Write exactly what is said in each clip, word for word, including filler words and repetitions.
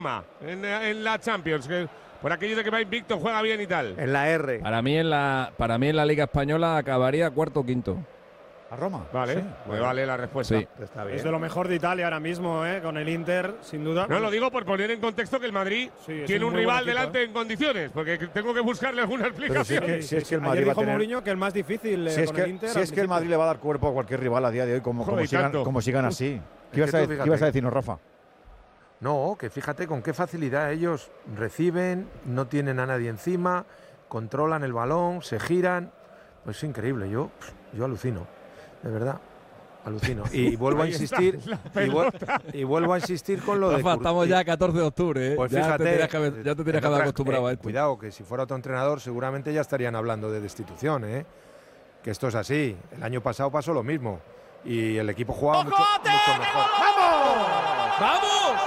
En, en la Champions, que por aquello de que va invicto, juega bien y tal. En la R. Para mí en la, para mí en la Liga Española acabaría cuarto o quinto. ¿A Roma? Vale, sí, me bueno. vale la respuesta. Sí. Está bien. Es de lo mejor de Italia ahora mismo, ¿eh? Con el Inter, sin duda. No, lo digo por poner en contexto que el Madrid Sí, es tiene un un muy rival buen equipo, delante en condiciones, porque tengo que buscarle alguna explicación. si es que- si es que el Madrid Ayer va a dijo tener- Mourinho que el más difícil eh, Si es, con que, el Inter. si al es que el principio. Madrid le va a dar cuerpo a cualquier rival a día de hoy, como, como, Joder, sigan, tanto. como sigan así. ¿Qué ibas, que a, tú de- fíjate. ¿Qué ibas a decirnos, Rafa? No, que fíjate con qué facilidad ellos reciben, no tienen a nadie encima, controlan el balón, se giran. Pues es increíble, yo, yo alucino, de verdad, alucino. Y vuelvo a Ahí está, insistir, la y, vuel- pelota. y vuelvo a insistir con lo de Rafa, Cour- estamos y- ya a catorce de octubre, ¿eh? Pues ya fíjate, te tenías que haber, ya te tenías que en haber otras- acostumbrado eh, a esto. Cuidado, que si fuera otro entrenador seguramente ya estarían hablando de destitución, ¿eh? Que esto es así. El año pasado pasó lo mismo y el equipo jugaba mucho, mucho mejor. ¡Vamos!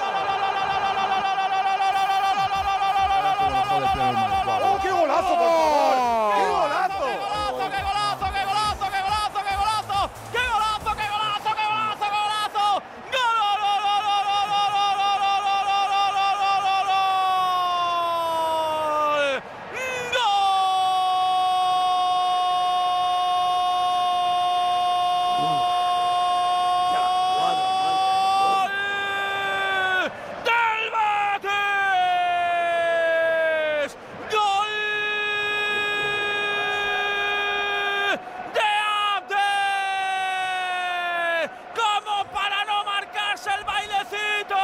¡Oh, qué golazo, por favor! ¡Qué golazo! ¡Qué golazo, qué golazo, qué golazo, qué golazo! ¡Qué golazo, qué golazo, qué golazo, qué golazo! ¡Del Betis! ¡Gol de Abde! ¡Como para no marcarse el bailecito!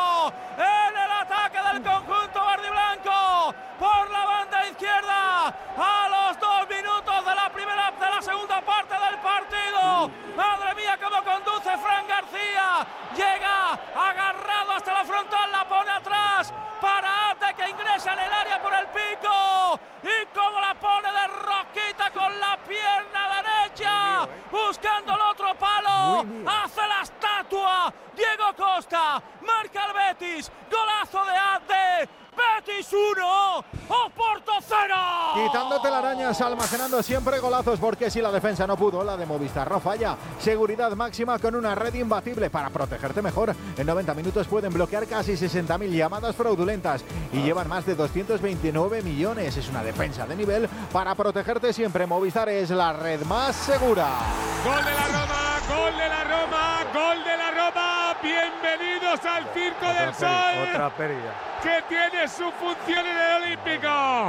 En el ataque del conjunto verde y blanco por la banda izquierda a los dos minutos de la primera de la segunda parte del partido. Madre mía, cómo conduce Fran García. Llega agarrado hasta la frontal, la pone atrás para Abde, que ingresa en el área por el pico. Y como la pone de roquita con la pierna derecha, buscando el otro palo, hace la estatua. Diego Costa marca el Betis, golazo de Abde. Betis uno, Oporto cero. Quitando telarañas, almacenando siempre golazos, porque si la defensa no pudo, la de Movistar no falla. Seguridad máxima con una red imbatible para protegerte mejor. En noventa minutos pueden bloquear casi sesenta mil llamadas fraudulentas y llevan más de doscientos veintinueve millones. Es una defensa de nivel para protegerte siempre. Movistar es la red más segura. Gol de la Roma, gol de la Roma, gol de la Roma. Bienvenidos al Circo del Sol, Otra pérdida. que tiene su función en el Olímpico.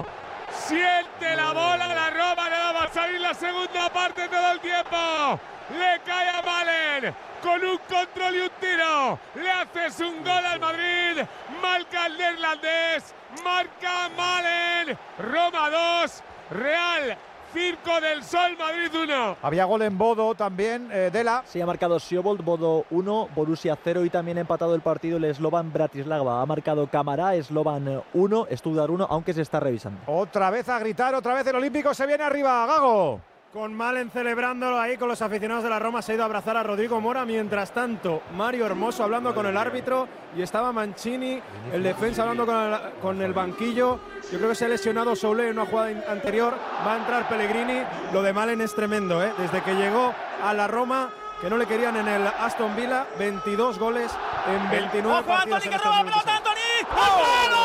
Siente la bola, la Roma le va a salir la segunda parte todo el tiempo. Le cae a Malen con un control y un tiro. Le haces un gol al Madrid. Marca el neerlandés. Marca Malen. Roma dos. Real Circo del Sol, Madrid uno. Había gol en Bodo también, eh, Dela. Sí, ha marcado Siobold, Bodo uno, Borussia cero y también ha empatado el partido el Slovan Bratislava. Ha marcado Camará, Slovan uno, Stuttgart uno, aunque se está revisando. Otra vez a gritar, otra vez el Olímpico se viene arriba, Gago. Con Malen celebrándolo ahí con los aficionados de la Roma, se ha ido a abrazar a Rodrigo Mora. Mientras tanto, Mario Hermoso hablando con el árbitro y estaba Mancini, el defensa, hablando con el, con el banquillo. Yo creo que se ha lesionado Soule en una jugada in- anterior. Va a entrar Pellegrini. Lo de Malen es tremendo, ¿eh? Desde que llegó a la Roma, que no le querían en el Aston Villa, veintidós goles en veintinueve ¡Ojo, partidos. Anthony, en que estos roba minutos. pelota, Anthony! ¡Al palo!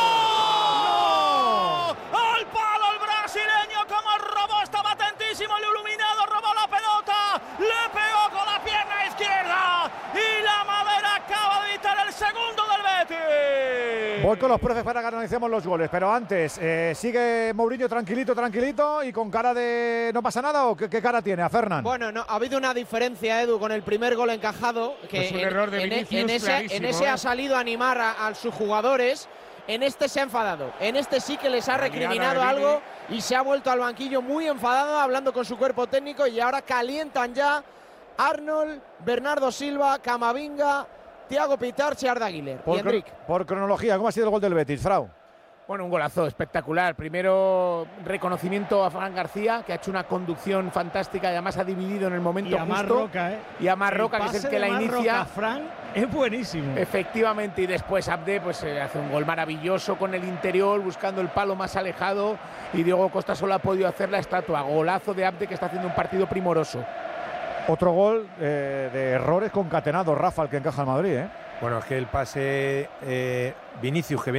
¡Al palo el brasileño! Como robó, estaba atentísimo, el iluminado, robó la pelota, le pegó con la pierna izquierda y la Madera acaba de evitar el segundo del Betis. Voy con los profes para que analicemos los goles, pero antes, eh, ¿sigue Mourinho tranquilito, tranquilito y con cara de no pasa nada o qué, qué cara tiene a Fernán? Bueno, no, ha habido una diferencia, Edu, con el primer gol encajado. Que Es un en, error de en- Vinicius en ese, clarísimo, en ese ¿eh? ha salido a animar a, a sus jugadores. En este se ha enfadado. En este sí que les ha La recriminado mirada de Vini. algo y se ha vuelto al banquillo muy enfadado, hablando con su cuerpo técnico, y ahora calientan ya Arnold, Bernardo Silva, Camavinga, Thiago Pitarch y Arda Güler. por, y Enric. cro- por cronología, ¿cómo ha sido el gol del Betis, Frau? Bueno, un golazo espectacular. Primero, reconocimiento a Fran García, que ha hecho una conducción fantástica y además ha dividido en el momento Y a justo. Marroca, ¿eh? Y a Marroca, que es el que la inicia. Fran es buenísimo. Efectivamente, y después Abde pues, eh, hace un gol maravilloso con el interior, buscando el palo más alejado, y Diego Costa solo ha podido hacer la estatua. Golazo de Abde, que está haciendo un partido primoroso. Otro gol eh, de errores concatenados, Rafa, el que encaja el Madrid, ¿eh? Bueno, es que el pase eh, Vinicius, que viene